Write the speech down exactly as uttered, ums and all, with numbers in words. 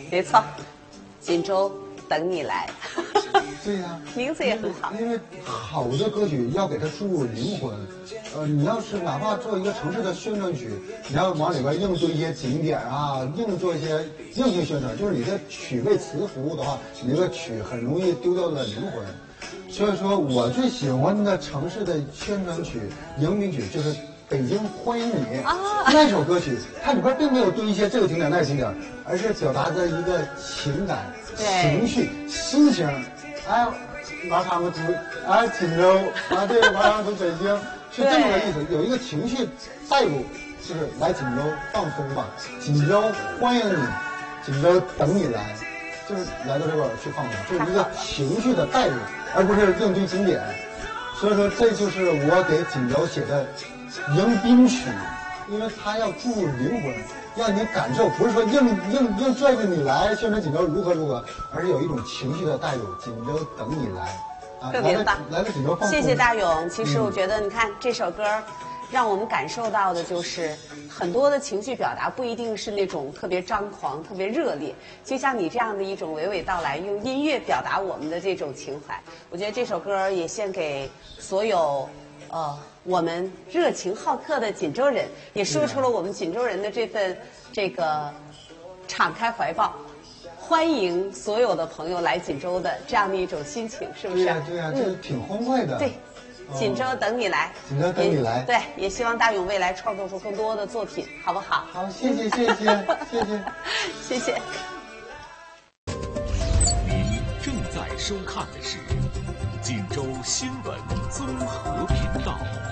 没错，锦州等你来。 对呀、啊， 名字也很好。 因为好的歌曲要给它注入灵魂。呃，你要是哪怕做一个城市的宣传曲，你要往里边硬做一些景点啊，硬做一些硬性宣传，就是你的曲为词服务的话，你这个曲很容易丢掉了灵魂。所以说我最喜欢的城市的宣传曲、迎宾曲就是《北京欢迎你》啊，那首歌曲，它里边并没有堆一些这个景点那个景点，而是表达着一个情感、情绪、心情。哎，马上我从哎锦州啊，对，马上从北京，是这么个意思，有一个情绪带入，就是来锦州放松吧，锦州欢迎你，锦州等你来，就是来到这边去放松，就是一个情绪的带入，而不是硬堆景点。所以说，这就是我给锦州写的迎宾曲，因为它要注入灵魂，让你感受，不是说硬硬硬拽着你来宣传锦州如何如何，而是有一种情绪的带入。锦州等你来，啊， 特别棒！ 来了锦州放松。 谢谢大勇。其实我觉得，你看、嗯、这首歌，让我们感受到的就是很多的情绪表达不一定是那种特别张狂、特别热烈，就像你这样的一种娓娓道来，用音乐表达我们的这种情怀。我觉得这首歌也献给所有。呃，我们热情好客的锦州人，也说出了我们锦州人的这份这个敞开怀抱，欢迎所有的朋友来锦州的这样的一种心情，是不是？ 对呀、啊，对呀、啊，这、嗯、挺欢快的。 对，锦州等你来， 锦州等你来。 对，也希望大勇未来创作出更多的作品，好不好？ 好，谢谢，谢谢，谢谢， 谢谢。 您正在收看的是锦州新闻综合频道。